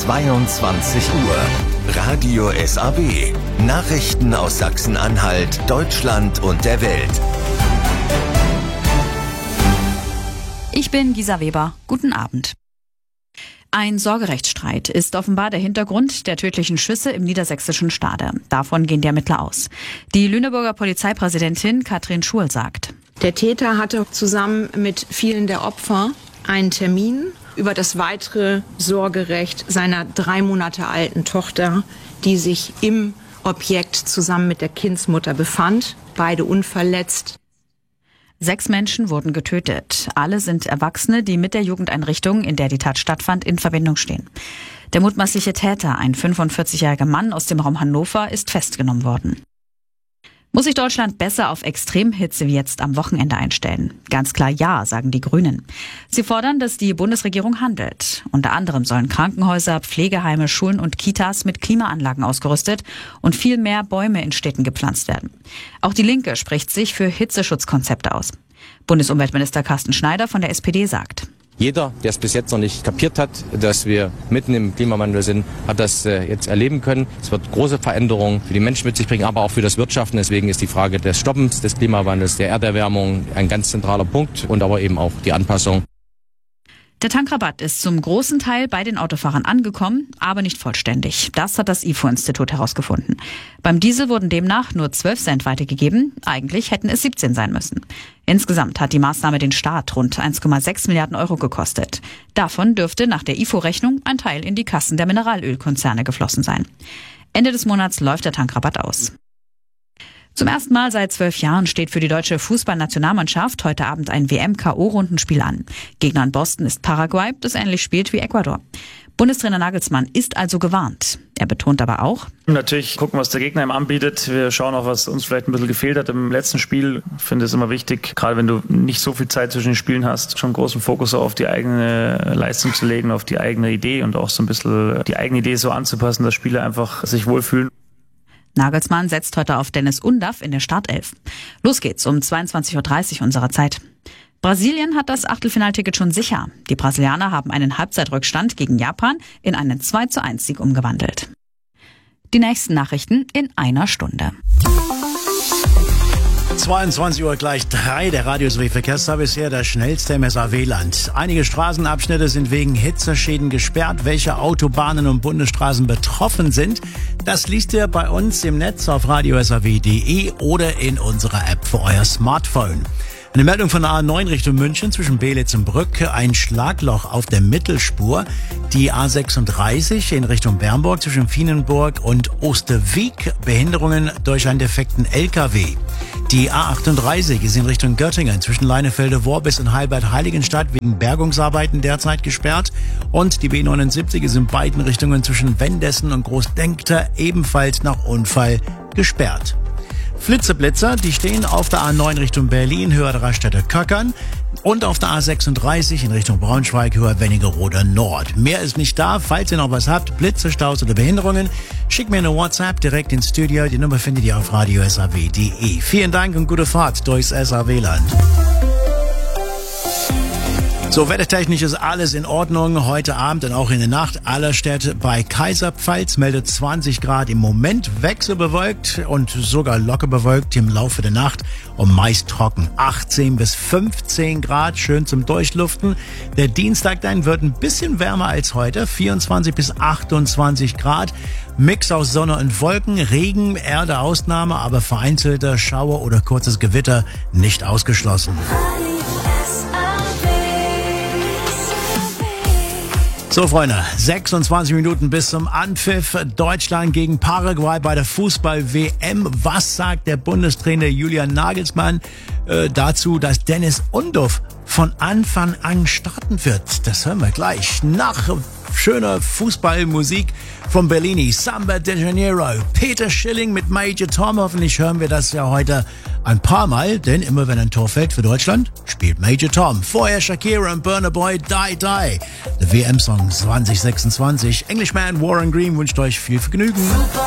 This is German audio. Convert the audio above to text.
22 Uhr. Radio SAW. Nachrichten aus Sachsen-Anhalt, Deutschland und der Welt. Ich bin Gisa Weber. Guten Abend. Ein Sorgerechtsstreit ist offenbar der Hintergrund der tödlichen Schüsse im niedersächsischen Stade. Davon gehen die Ermittler aus. Die Lüneburger Polizeipräsidentin Katrin Schurl sagt: Der Täter hatte zusammen mit vielen der Opfer einen Termin über das weitere Sorgerecht seiner 3 Monate alten Tochter, die sich im Objekt zusammen mit der Kindsmutter befand, beide unverletzt. 6 Menschen wurden getötet. Alle sind Erwachsene, die mit der Jugendeinrichtung, in der die Tat stattfand, in Verbindung stehen. Der mutmaßliche Täter, ein 45-jähriger Mann aus dem Raum Hannover, ist festgenommen worden. Muss sich Deutschland besser auf Extremhitze wie jetzt am Wochenende einstellen? Ganz klar ja, sagen die Grünen. Sie fordern, dass die Bundesregierung handelt. Unter anderem sollen Krankenhäuser, Pflegeheime, Schulen und Kitas mit Klimaanlagen ausgerüstet und viel mehr Bäume in Städten gepflanzt werden. Auch die Linke spricht sich für Hitzeschutzkonzepte aus. Bundesumweltminister Carsten Schneider von der SPD sagt: Jeder, der es bis jetzt noch nicht kapiert hat, dass wir mitten im Klimawandel sind, hat das jetzt erleben können. Es wird große Veränderungen für die Menschen mit sich bringen, aber auch für das Wirtschaften. Deswegen ist die Frage des Stoppens des Klimawandels, der Erderwärmung ein ganz zentraler Punkt und aber eben auch die Anpassung. Der Tankrabatt ist zum großen Teil bei den Autofahrern angekommen, aber nicht vollständig. Das hat das IFO-Institut herausgefunden. Beim Diesel wurden demnach nur 12 Cent weitergegeben. Eigentlich hätten es 17 sein müssen. Insgesamt hat die Maßnahme den Staat rund 1,6 Milliarden Euro gekostet. Davon dürfte nach der IFO-Rechnung ein Teil in die Kassen der Mineralölkonzerne geflossen sein. Ende des Monats läuft der Tankrabatt aus. Zum ersten Mal seit 12 Jahren steht für die deutsche Fußballnationalmannschaft heute Abend ein WM-KO-Rundenspiel an. Gegner in Boston ist Paraguay, das ähnlich spielt wie Ecuador. Bundestrainer Nagelsmann ist also gewarnt. Er betont aber auch: Natürlich gucken, was der Gegner ihm anbietet. Wir schauen auch, was uns vielleicht ein bisschen gefehlt hat im letzten Spiel. Ich finde es immer wichtig, gerade wenn du nicht so viel Zeit zwischen den Spielen hast, schon großen Fokus auf die eigene Leistung zu legen, auf die eigene Idee und auch so ein bisschen die eigene Idee so anzupassen, dass Spieler einfach sich wohlfühlen. Nagelsmann setzt heute auf Dennis Undaff in der Startelf. Los geht's um 22.30 Uhr unserer Zeit. Brasilien hat das Achtelfinalticket schon sicher. Die Brasilianer haben einen Halbzeitrückstand gegen Japan in einen 2:1-Sieg umgewandelt. Die nächsten Nachrichten in einer Stunde. 22 Uhr gleich 3, der Radio SAW Verkehrsservice hier, der schnellste im SAW-Land. Einige Straßenabschnitte sind wegen Hitzeschäden gesperrt. Welche Autobahnen und Bundesstraßen betroffen sind, das liest ihr bei uns im Netz auf radiosaw.de oder in unserer App für euer Smartphone. Eine Meldung von der A9 Richtung München zwischen Belitz und Brück. Ein Schlagloch auf der Mittelspur. Die A36 in Richtung Bernburg zwischen Vienenburg und Osterwieck. Behinderungen durch einen defekten LKW. Die A38 ist in Richtung Göttingen zwischen Leinefelde-Worbis und Heilbad-Heiligenstadt wegen Bergungsarbeiten derzeit gesperrt. Und die B79 ist in beiden Richtungen zwischen Wendessen und Großdenkter ebenfalls nach Unfall gesperrt. Flitzeblitzer, die stehen auf der A9 Richtung Berlin, Höhe der Raststätte Köckern und auf der A36 in Richtung Braunschweig, Höhe Wernigerode Nord. Mehr ist nicht da. Falls ihr noch was habt, Blitze, Staus oder Behinderungen, schickt mir eine WhatsApp direkt ins Studio. Die Nummer findet ihr auf radiosaw.de. Vielen Dank und gute Fahrt durchs SAW-Land. So, wettertechnisch ist alles in Ordnung. Heute Abend und auch in der Nacht aller Städte bei Kaiserpfalz meldet 20 Grad im Moment, wechselbewölkt und sogar locker bewölkt im Laufe der Nacht und meist trocken. 18 bis 15 Grad, schön zum Durchluften. Der Dienstag dann wird ein bisschen wärmer als heute, 24 bis 28 Grad. Mix aus Sonne und Wolken, Regen, eher der Ausnahme, aber vereinzelte Schauer oder kurzes Gewitter nicht ausgeschlossen. So, Freunde, 26 Minuten bis zum Anpfiff. Deutschland gegen Paraguay bei der Fußball-WM. Was sagt der Bundestrainer Julian Nagelsmann dazu, dass Dennis Undaff von Anfang an starten wird? Das hören wir gleich nach schöner Fußballmusik von Bellini, Samba de Janeiro, Peter Schilling mit Major Tom. Hoffentlich hören wir das ja heute ein paar Mal, denn immer wenn ein Tor fällt für Deutschland, spielt Major Tom. Vorher Shakira und Burna Boy, Die Die. Der WM-Song 2026. Englishman Warren Green wünscht euch viel Vergnügen.